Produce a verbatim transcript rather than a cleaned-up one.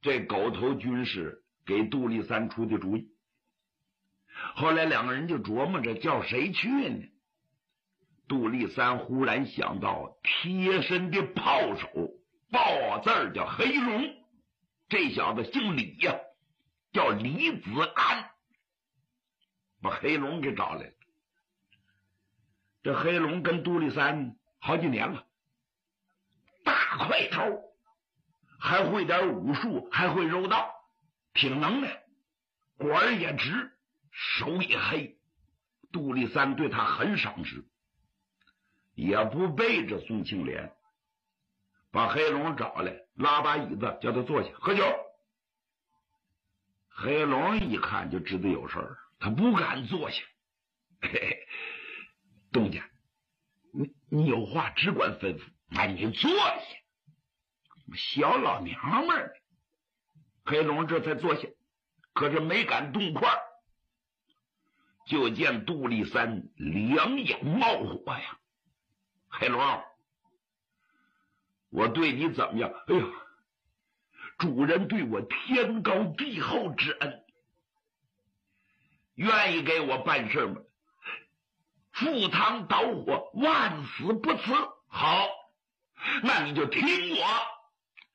这狗头军师给杜立三出的主意。后来两个人就琢磨着叫谁去呢？杜立三忽然想到贴身的炮手，报字儿叫黑龙，这小子姓李呀、啊，叫李子安，把黑龙给找来了。这黑龙跟杜立三好几年了，大块头，还会点武术，还会柔道，挺能耐，管也直，手也黑。杜立三对他很赏识，也不背着宋庆龄，把黑龙找来，拉把椅子叫他坐下喝酒。黑龙一看就知道有事儿，他不敢坐下。嘿嘿，东家，你你有话只管吩咐，哎，你坐下。小老娘们儿，黑龙这才坐下，可是没敢动筷。就见杜立三两眼冒火呀！黑龙，我对你怎么样？哎呀，主人对我天高地厚之恩，愿意给我办事吗？赴汤蹈火，万死不辞。好，那你就听我